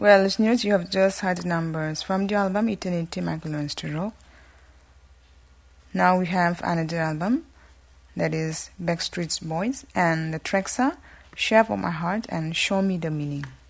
Well, listeners, you have just heard the numbers from the album Eternity Michael Learns to Rock. Now we have another album, that is Backstreet Boys, and the tracks are Shape of My Heart and Show Me the Meaning.